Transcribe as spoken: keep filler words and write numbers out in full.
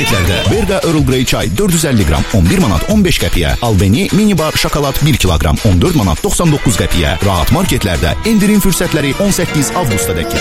marketlərdə Berqa Earl Grey çay dörd yüz əlli qram on bir manat on beş qəpiyə, Albeni mini bar şokolad bir kiloqram on dörd manat doxsan doqquz qəpiyə, Rahat marketlərdə endirim fürsətləri on səkkiz avqusta dək.